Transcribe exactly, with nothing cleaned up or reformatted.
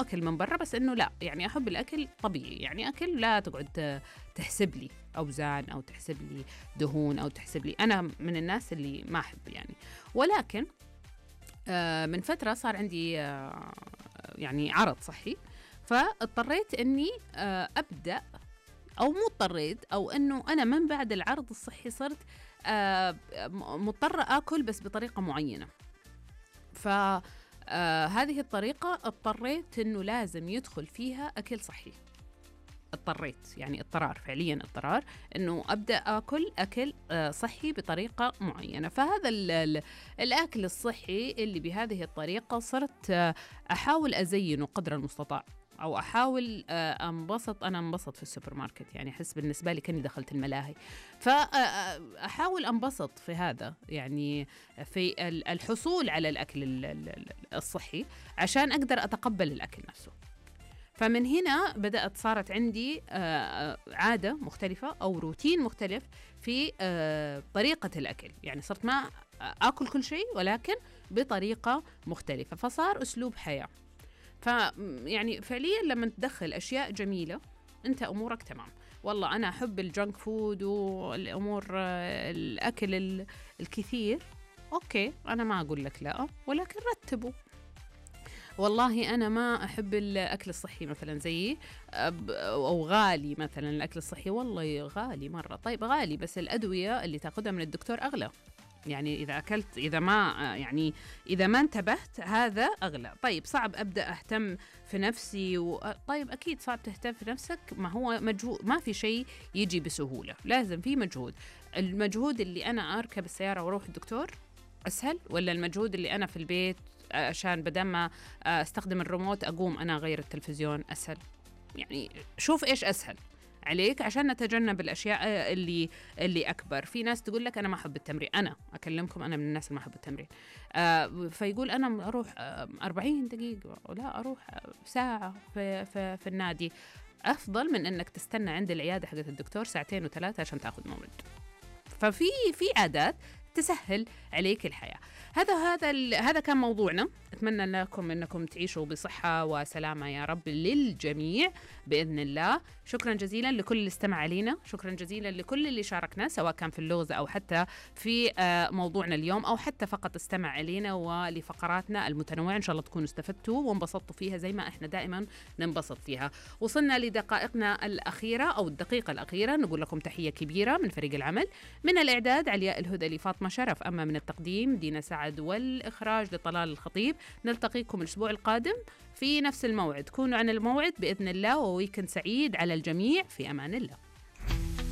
أكل من برا، بس إنه لا يعني أحب الأكل طبيعي، يعني أكل لا تقعد تحسب لي أوزان أو تحسب لي دهون أو تحسب لي، أنا من الناس اللي ما أحب يعني. ولكن آه من فترة صار عندي آه يعني عرض صحي، فاضطريت إني آه أبدأ، أو مو اضطريت، أو إنه أنا من بعد العرض الصحي صرت آه مضطرة آكل بس بطريقة معينة. فهذه الطريقة اضطريت إنه لازم يدخل فيها أكل صحي، اضطريت يعني اضطرار، فعليا اضطرار إنه أبدأ آكل أكل آه صحي بطريقة معينة. فهذا ال ال الأكل الصحي اللي بهذه الطريقة صرت آه أحاول أزينه قدر المستطاع، أو أحاول أنبسط. أنا أنبسط في السوبر ماركت، يعني أحس بالنسبة لي كأني دخلت الملاهي، فأحاول أنبسط في هذا، يعني في الحصول على الأكل الصحي عشان أقدر أتقبل الأكل نفسه. فمن هنا بدأت صارت عندي عادة مختلفة أو روتين مختلف في طريقة الأكل، يعني صرت ما أكل كل شيء ولكن بطريقة مختلفة، فصار أسلوب حياة. فيعني فعليا لما تدخل أشياء جميلة أنت أمورك تمام. والله أنا أحب الجنك فود والأمور الأكل الكثير، أوكي أنا ما أقول لك لا، ولكن رتبوا. والله أنا ما أحب الأكل الصحي مثلا زي أو غالي مثلا الأكل الصحي، والله غالي مرة، طيب غالي بس الأدوية اللي تأخذها من الدكتور أغلى، يعني إذا أكلت إذا ما يعني إذا ما انتبهت هذا أغلى. طيب صعب أبدأ أهتم في نفسي و... طيب أكيد صعب تهتم في نفسك، ما هو مجهود، ما في شيء يجي بسهولة، لازم في مجهود. المجهود اللي أنا أركب السيارة وأروح الدكتور أسهل، ولا المجهود اللي أنا في البيت عشان بدل ما أستخدم الريموت أقوم أنا أغير التلفزيون أسهل؟ يعني شوف إيش أسهل عليك عشان نتجنب الأشياء اللي اللي أكبر. في ناس تقول لك أنا ما أحب التمرين، أنا أكلمكم أنا من الناس اللي ما أحب التمرين، آه فيقول أنا أروح آه أربعين دقيقة، ولا أروح ساعة في, في, في النادي، أفضل من أنك تستنى عند العيادة حقت الدكتور ساعتين وثلاثة عشان تأخذ موعد. ففي في عادات تسهل عليك الحياة. هذا هذا هذا كان موضوعنا. أتمنى لكم أنكم تعيشوا بصحة وسلامة يا رب للجميع بإذن الله. شكرا جزيلا لكل اللي استمع علينا، شكرا جزيلا لكل اللي شاركنا سواء كان في اللغز أو حتى في موضوعنا اليوم، أو حتى فقط استمع علينا ولفقراتنا المتنوعة. إن شاء الله تكونوا استفدتوا وانبسطتوا فيها زي ما إحنا دائما ننبسط فيها. وصلنا لدقائقنا الأخيرة أو الدقيقة الأخيرة، نقول لكم تحية كبيرة من فريق العمل، من الإعداد علياء الهدى لفاطمة شرف، أما من التقديم دينا سعد، والإخراج لطلال الخطيب. نلتقيكم الأسبوع القادم في نفس الموعد، كونوا عن الموعد بإذن الله، وويكند سعيد على الجميع، في أمان الله.